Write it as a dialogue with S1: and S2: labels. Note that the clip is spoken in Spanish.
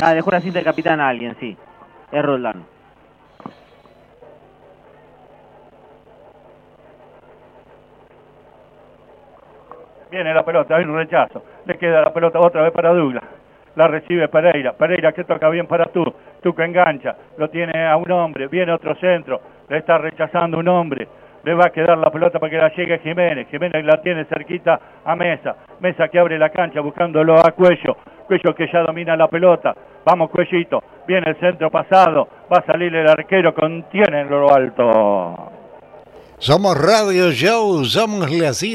S1: Ah, dejó una cinta de capitán a alguien, sí. Es Roldán.
S2: Viene la pelota, hay un rechazo. Le queda la pelota otra vez para Douglas. La recibe Pereira. Pereira que toca bien para tú. Tú que engancha. Lo tiene a un hombre. Viene otro centro. Le está rechazando un hombre. Le va a quedar la pelota para que la llegue Jiménez. Jiménez la tiene cerquita a Mesa. Mesa que abre la cancha buscándolo a Cuello. Cuello que ya domina la pelota. Vamos Cuellito. Viene el centro pasado. Va a salir el arquero. Contiene en lo alto.
S3: Somos Radio Show. Somos la